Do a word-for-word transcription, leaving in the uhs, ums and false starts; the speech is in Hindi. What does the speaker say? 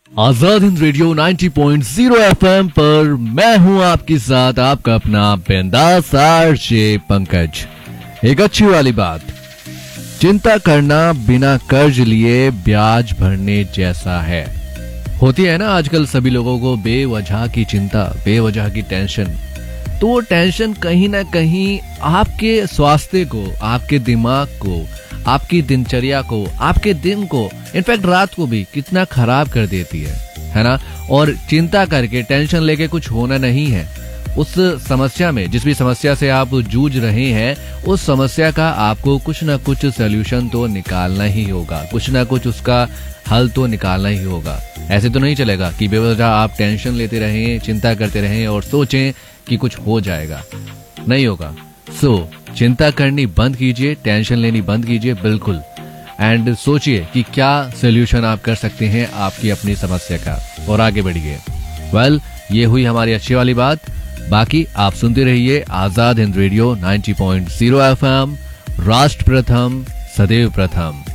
आजाद हिंद रेडियो नब्बे पॉइंट शून्य एफएम पर मैं हूं आपके साथ आपका अपना बिंदास आरजे पंकज। एक अच्छी वाली बात, चिंता करना बिना कर्ज लिए ब्याज भरने जैसा है। होती है ना आजकल सभी लोगों को बेवजह की चिंता, बेवजह की टेंशन। तो वो टेंशन कहीं ना कहीं आपके स्वास्थ्य को, आपके दिमाग को, आपकी दिनचर्या को, आपके दिन को, इनफैक्ट रात को भी कितना खराब कर देती है, है ना। और चिंता करके, टेंशन लेके कुछ होना नहीं है। उस समस्या में, जिस भी समस्या से आप जूझ रहे हैं, उस समस्या का आपको कुछ ना कुछ सोल्यूशन तो निकालना ही होगा, कुछ ना कुछ उसका हल तो निकालना ही होगा। ऐसे तो नहीं चलेगा कि बेवजह आप टेंशन लेते रहें, चिंता करते रहें और सोचें कि कुछ हो जाएगा। नहीं होगा। सो so, चिंता करनी बंद कीजिए, टेंशन लेनी बंद कीजिए बिल्कुल, एंड सोचिए कि क्या सोल्यूशन आप कर सकते हैं आपकी अपनी समस्या का, और आगे बढ़िए। वेल well, ये हुई हमारी अच्छी वाली बात। बाकी आप सुनते रहिए आजाद हिंद रेडियो नब्बे पॉइंट शून्य एफएम, राष्ट्र प्रथम सदैव प्रथम।